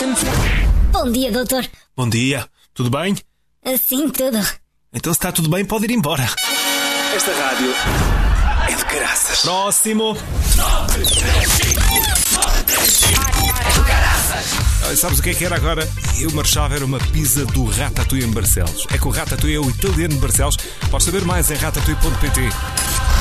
Bom dia, doutor. Bom dia. Tudo bem? Sim, tudo. Então se está tudo bem, pode ir embora. Esta rádio é de caraças. Próximo. Sabes o que é que era agora? Eu marchava, era uma pizza do Ratatouille em Barcelos. É que o Ratatouille é o italiano de Barcelos. Podes saber mais em ratatouille.pt.